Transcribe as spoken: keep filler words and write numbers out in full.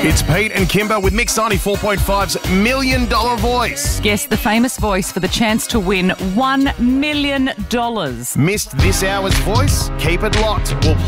It's Pete and Kimber with Mix ninety-four point five's Million Dollar Voice. Guess the famous voice for the chance to win one million dollars. Missed this hour's voice? Keep it locked. We'll